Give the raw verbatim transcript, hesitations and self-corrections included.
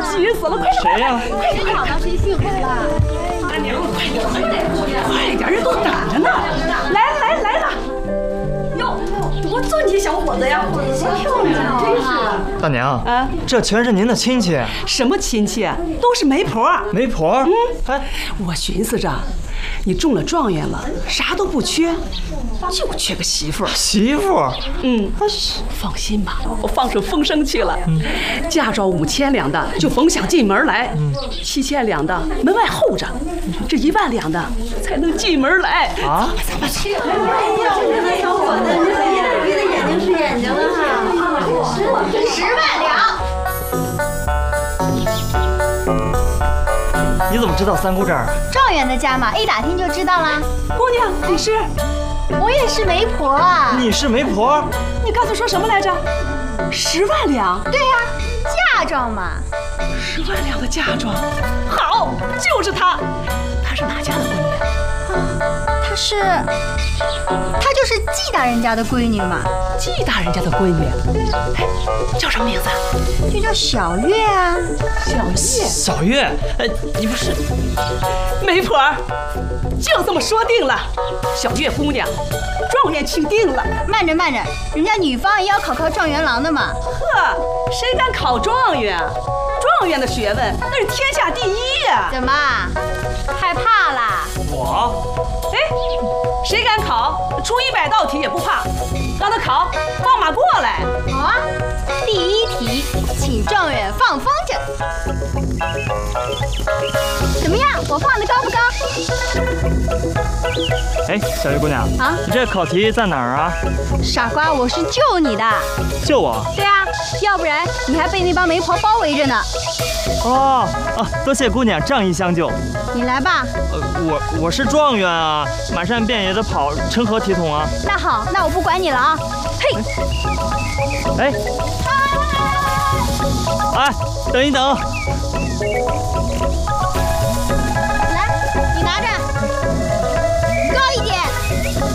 急死了！快点！ 谁呀？ 快点！ 找到谁幸福了？ 大娘，快点！快点！快点！人都等着呢！来来来了！哟，多俊气小伙子呀！漂亮，真是！ 大娘啊， 这全是您的亲戚。 什么亲戚？都是媒婆。 媒婆？嗯，哎， 我寻思着，你中了状元了，啥都不缺，就缺个媳妇儿。 媳妇儿？ 嗯，放心吧，我放出风声去了。嗯、嫁妆五千两的就甭想进门来，嗯、七千两的门外候着，这一万两的才能进门来。 啊？ 走吧，走吧。 这个小伙子，你的鼻子眼睛是眼睛了哈，十万两。 你怎么知道三姑这儿？ 状元的家嘛，一打听就知道啦。 姑娘，你是？ 我也是媒婆啊。 你是媒婆？ 你刚才说什么来着？十万两？ 对呀、啊，嫁妆嘛。 十万两的嫁妆，好，就是她。她是哪家的闺女？ 她是，她就是季大人家的闺女嘛。 季大人家的闺女，哎，叫什么名字？ 就叫小月啊。 小月。 小月，哎，你不是媒婆，就这么说定了。小月姑娘，状元钦定了。 慢着慢着，人家女方也要考考状元郎的嘛。 呵，谁敢考状元？状元的学问那是天下第一呀！ 怎么，害怕啦？ 我？ 哎，谁敢考？出一百道题也不怕，让他考，放马过来。 好啊，第一题，请状元放风筝。怎么样？我放的高不高？ 哎，小月姑娘啊， 你这考题在哪儿啊？ 傻瓜，我是救你的。 救我？ 对啊，要不然你还被那帮媒婆包围着呢。 哦哦，多谢姑娘仗义相救。 你来吧。 呃，我我是状元啊，满山遍野的跑，成何体统啊？ 那好，那我不管你了啊。嘿， 哎，哎，等一等。